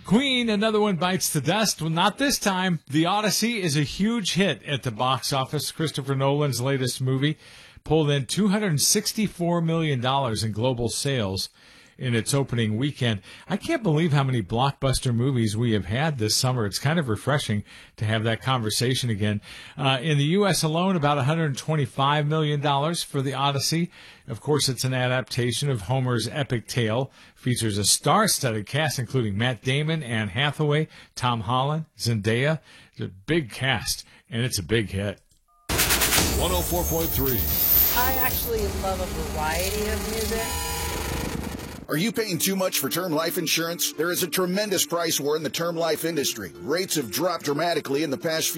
Queen, another one bites the dust. Well, not this time. The Odyssey is a huge hit at the box office. Christopher Nolan's latest movie pulled in $264 million in global sales in its opening weekend. I can't believe how many blockbuster movies we have had this summer. It's kind of refreshing to have that conversation again. In the U.S. alone, about $125 million for The Odyssey. Of course, it's an adaptation of Homer's epic tale. Features a star-studded cast, including Matt Damon, Anne Hathaway, Tom Holland, Zendaya. It's a big cast, and it's a big hit. 104.3. I actually love a variety of music. Are you paying too much for term life insurance? There is a tremendous price war in the term life industry. Rates have dropped dramatically in the past few